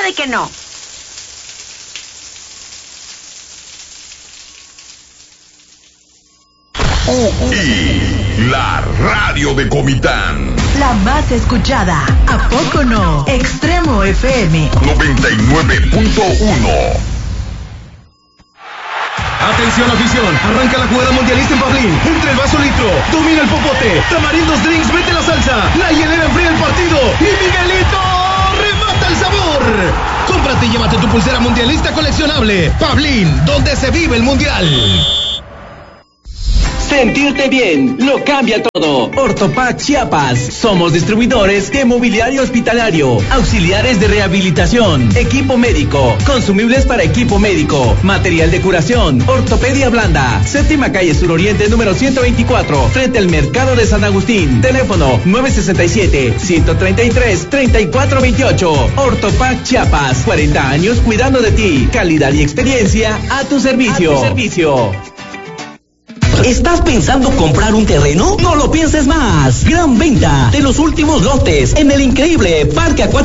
de que no. Y la radio de Comitán. La más escuchada. ¿A poco no? Extremo FM 99.1. Atención afición, arranca la jugada mundialista en Pablín. Entre el vaso litro, domina el popote. Tamarindos Drinks mete la salsa. La hielera enfría el partido. Y Miguelito remata el sabor. Cómprate y llévate tu pulsera mundialista coleccionable. Pablín, donde se vive el mundial. Sentirte bien, lo cambia todo. Ortopac Chiapas. Somos distribuidores de mobiliario hospitalario, auxiliares de rehabilitación, equipo médico, consumibles para equipo médico, material de curación, ortopedia blanda. Séptima calle Suroriente número 124, frente al Mercado de San Agustín. Teléfono 967-133-3428. Ortopac Chiapas. 40 años cuidando de ti. Calidad y experiencia a tu servicio. ¿Estás pensando comprar un terreno? No lo pienses más. Gran venta de los últimos lotes en el increíble Parque Acuático